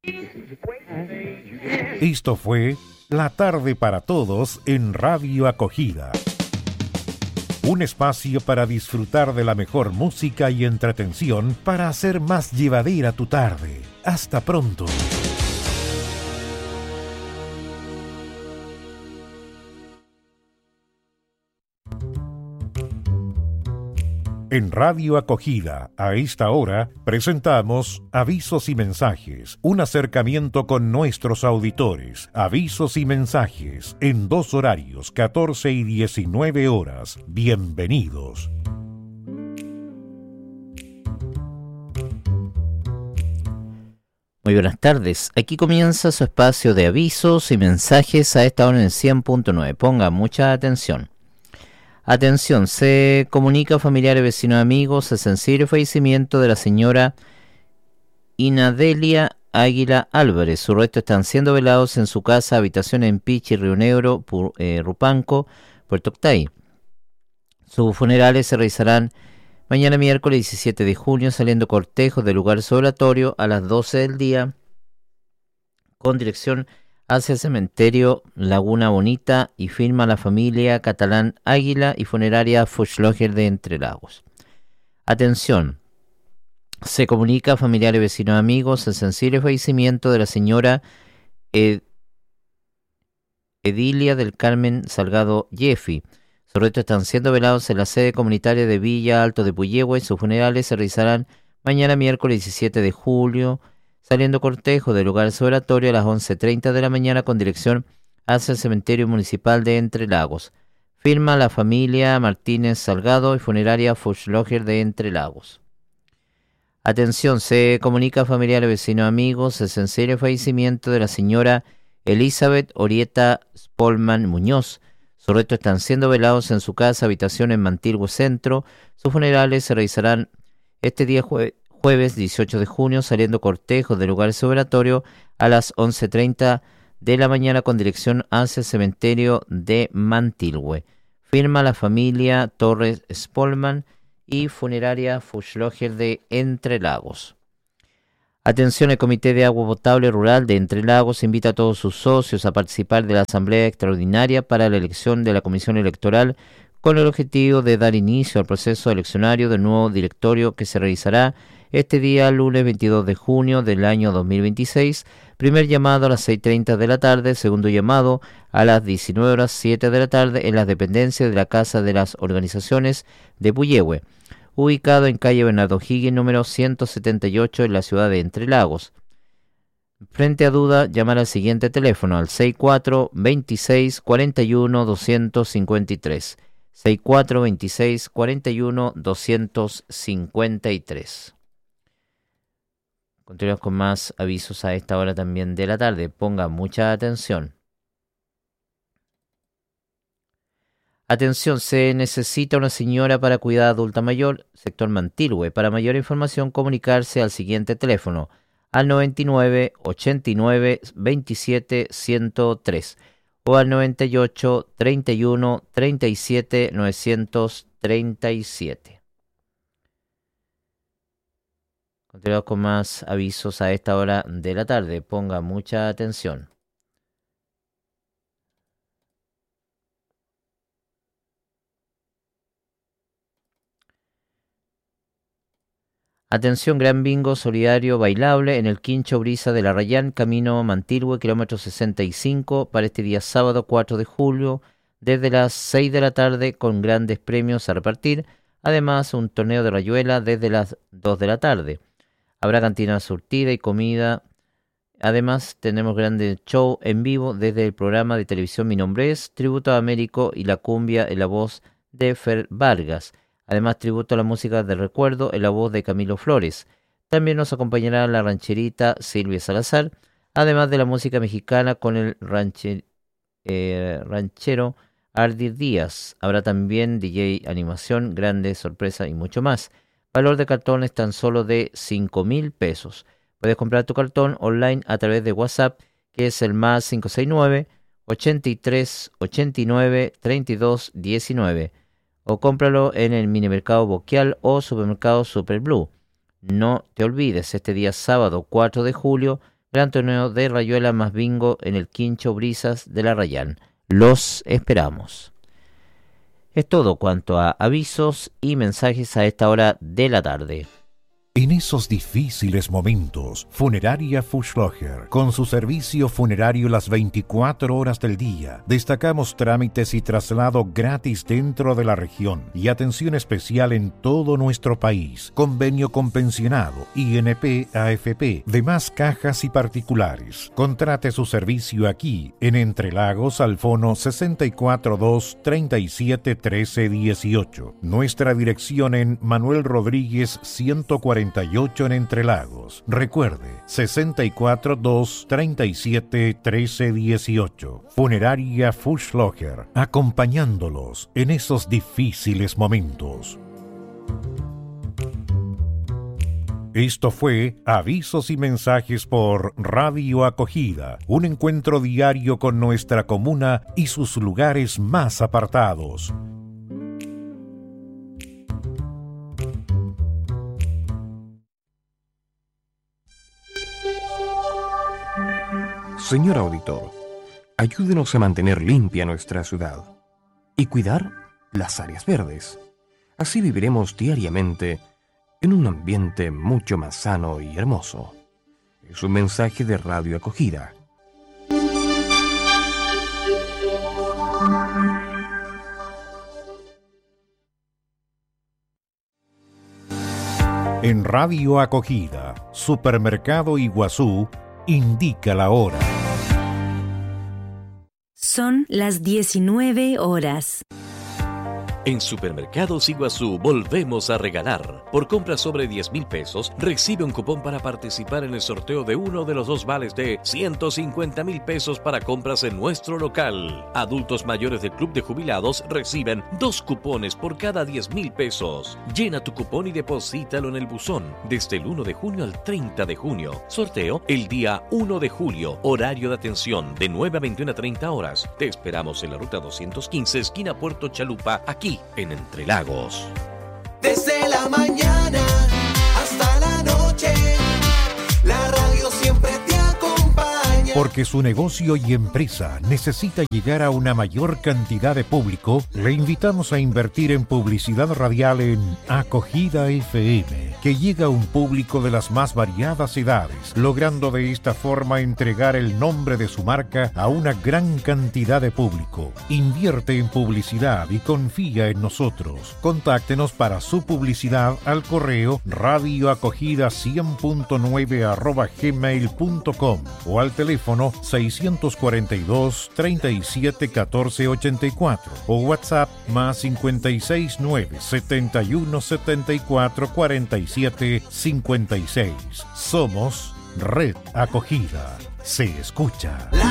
Esto fue La Tarde para Todos en Radio Acogida. Un espacio para disfrutar de la mejor música y entretención para hacer más llevadera tu tarde. Hasta pronto. En Radio Acogida, a esta hora, presentamos Avisos y Mensajes, un acercamiento con nuestros auditores. Avisos y mensajes, en 2 horarios, 14 y 19 horas. Bienvenidos. Muy buenas tardes, aquí comienza su espacio de avisos y mensajes a esta hora en el 100.9. Ponga mucha atención. Atención, se comunica a familiares, vecinos, amigos el sensible fallecimiento de la señora Inadelia Águila Álvarez. Sus restos están siendo velados en su casa, habitación en Pichi, Río Negro, Rupanco, Puerto Octay. Sus funerales se realizarán mañana miércoles 17 de junio, saliendo cortejo del lugar oratorio a las 12 del día, con dirección hacia el cementerio Laguna Bonita, y firma la familia Catalán Águila y funeraria Fuchsloger de Entre Lagos. Atención, se comunica a familiares, vecinos, amigos el sensible fallecimiento de la señora Edilia del Carmen Salgado Jeffy. Sus restos están siendo velados en la sede comunitaria de Villa Alto de Puyehue y sus funerales se realizarán mañana miércoles 17 de julio, saliendo cortejo del lugar oratorio a las 11:30 de la mañana con dirección hacia el cementerio municipal de Entre Lagos. Firma la familia Martínez Salgado y funeraria Fuchsloger de Entre Lagos. Atención, se comunica a familiares, vecinos, amigos el sensible fallecimiento de la señora Elizabeth Orieta Spolman Muñoz. Sus restos están siendo velados en su casa, habitación en Mantilhue Centro. Sus funerales se realizarán este día jueves 18 de junio, saliendo cortejo del lugar oratorio a las 11:30 de la mañana con dirección hacia el cementerio de Mantilhue. Firma la familia Torres Spolman y funeraria Fuchsloger de Entre Lagos. Atención, el Comité de Agua Potable Rural de Entre Lagos invita a todos sus socios a participar de la Asamblea Extraordinaria para la elección de la Comisión Electoral con el objetivo de dar inicio al proceso eleccionario del nuevo directorio que se realizará este día, lunes 22 de junio del año 2026. Primer llamado a las 6:30 de la tarde, segundo llamado a las 19:07 de la tarde en las dependencias de la Casa de las Organizaciones de Puyehue, ubicado en calle Bernardo Higgins, número 178, en la ciudad de Entre Lagos. Frente a duda, llamar al siguiente teléfono, al 64 26 41 253. 64 26 41 253. Continuamos con más avisos a esta hora también de la tarde. Ponga mucha atención. Atención, se necesita una señora para cuidar adulta mayor, sector Mantilhue. Para mayor información, comunicarse al siguiente teléfono, al 99 89 27 103 o al 98 31 37 937. Continuamos con más avisos a esta hora de la tarde. Ponga mucha atención. Atención, gran bingo solidario bailable en el Quincho Brisa de la Rayán, camino Mantilhue, kilómetro 65, para este día sábado 4 de julio, desde las 6 de la tarde, con grandes premios a repartir. Además, un torneo de rayuela desde las 2 de la tarde. Habrá cantina surtida y comida. Además, tenemos grandes show en vivo desde el programa de televisión Mi Nombre Es, tributo a Américo y la cumbia en la voz de Fer Vargas. Además, tributo a la música del recuerdo en la voz de Camilo Flores. También nos acompañará la rancherita Silvia Salazar, además de la música mexicana con el ranchero Ardir Díaz. Habrá también DJ animación, grandes sorpresas y mucho más. Valor de cartones tan solo de 5.000 pesos. Puedes comprar tu cartón online a través de WhatsApp, que es el más 569 83 89 32 19. O cómpralo en el minimercado Boquial o supermercado Super Blue. No te olvides, este día sábado 4 de julio Gran torneo de rayuela más bingo en el Quincho Brisas de la Rayán. Los esperamos. Es todo cuanto a avisos y mensajes a esta hora de la tarde. En esos difíciles momentos, Funeraria Fuschlocher, con su servicio funerario las 24 horas del día, destacamos trámites y traslado gratis dentro de la región y atención especial en todo nuestro país, convenio con pensionado, INP, AFP, demás cajas y particulares. Contrate su servicio aquí, en Entre Lagos, al fono 642 37 13 18. Nuestra dirección en Manuel Rodríguez 148 en Entre Lagos. Recuerde, 642-37-1318. Funeraria Fuschlocher, acompañándolos en esos difíciles momentos. Esto fue Avisos y Mensajes por Radio Acogida, un encuentro diario con nuestra comuna y sus lugares más apartados. Señor auditor, ayúdenos a mantener limpia nuestra ciudad y cuidar las áreas verdes. Así viviremos diariamente en un ambiente mucho más sano y hermoso. Es un mensaje de Radio Acogida. En Radio Acogida, Supermercado Iguazú indica la hora. Son las 19 horas. En Supermercados Iguazú volvemos a regalar. Por compras sobre 10.000 pesos, recibe un cupón para participar en el sorteo de uno de los 2 vales de 150.000 pesos para compras en nuestro local. Adultos mayores del Club de Jubilados reciben 2 cupones por cada 10.000 pesos. Llena tu cupón y deposítalo en el buzón desde el 1 de junio al 30 de junio. Sorteo el día 1 de julio. Horario de atención de 9 a 21:30 horas. Te esperamos en la ruta 215, esquina Puerto Chalupa, aquí en Entre Lagos. Desde la mañana hasta la noche, la radio siempre te acompaña. Porque su negocio y empresa necesita llegar a una mayor cantidad de público, le invitamos a invertir en publicidad radial en Acogida FM, que llega a un público de las más variadas edades, logrando de esta forma entregar el nombre de su marca a una gran cantidad de público. Invierte en publicidad y confía en nosotros. Contáctenos para su publicidad al correo radioacogida100.9@gmail.com o al teléfono 642 37 14 84 o WhatsApp más 569 71 74 47 56. Somos Red Acogida. Se escucha.